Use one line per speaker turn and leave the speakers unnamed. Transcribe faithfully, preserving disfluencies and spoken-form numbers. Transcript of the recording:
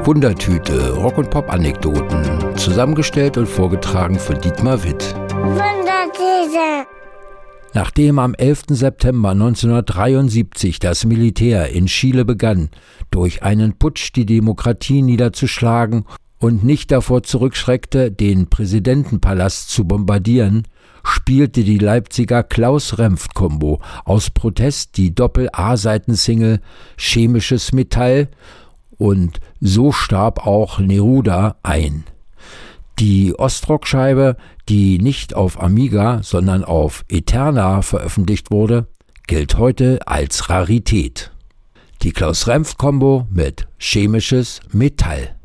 Wundertüte, Rock- und Pop-Anekdoten, zusammengestellt und vorgetragen von Dietmar Witt.
Wundertüte.
Nachdem am elften September neunzehnhundertdreiundsiebzig das Militär in Chile begann, durch einen Putsch die Demokratie niederzuschlagen und nicht davor zurückschreckte, den Präsidentenpalast zu bombardieren, spielte die Leipziger Klaus-Renft-Combo aus Protest die Doppel-A-Seitensingle Chemisches Metall und So starb auch Neruda ein. Die Ostrock-Scheibe, die nicht auf Amiga, sondern auf Eterna veröffentlicht wurde, gilt heute als Rarität. Die Klaus-Renft-Combo mit Chemisches Metall.